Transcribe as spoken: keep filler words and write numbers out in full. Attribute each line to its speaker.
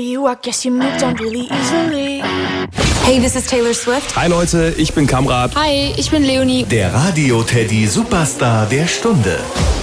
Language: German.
Speaker 1: you. I guess you moved on really easily.
Speaker 2: Hey, this is Taylor Swift.
Speaker 3: Hi Leute, ich bin Kamrat.
Speaker 4: Hi, ich bin Leonie.
Speaker 5: Der Radio Teddy Superstar der Stunde.